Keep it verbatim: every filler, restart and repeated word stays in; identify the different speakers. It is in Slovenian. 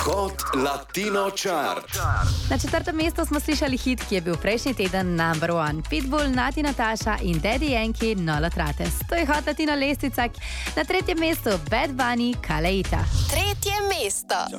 Speaker 1: Hot Latino Chart.
Speaker 2: Na četrtem mestu smo slišali hit, ki je bil prejšnji teden number one. Pitbull, Nati Natasha in Daddy Yankee, No La Trates. To je Hot Latino lestvica. Na tretjem mestu Bad Bunny, Kaleita.
Speaker 3: Tretje mesto.